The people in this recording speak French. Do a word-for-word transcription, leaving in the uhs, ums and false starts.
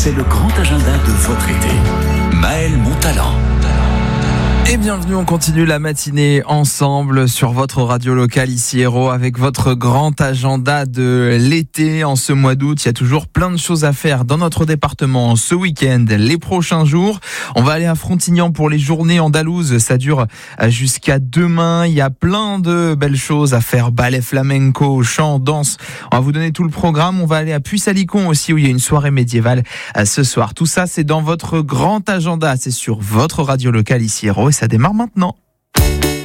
C'est le grand agenda de votre été. Maël Montalent. Et bienvenue, on continue la matinée ensemble sur votre radio locale ici Hérault avec votre grand agenda de l'été en ce mois d'août. Il y a toujours plein de choses à faire dans notre département ce week-end, les prochains jours. On va aller à Frontignan pour les journées andalouses. Ça dure jusqu'à demain. Il y a plein de belles choses à faire. Ballet flamenco, chant, danse. On va vous donner tout le programme. On va aller à Puy-Salicon aussi où il y a une soirée médiévale ce soir. Tout ça, c'est dans votre grand agenda. C'est sur votre radio locale ici Hérault. Ça démarre maintenant.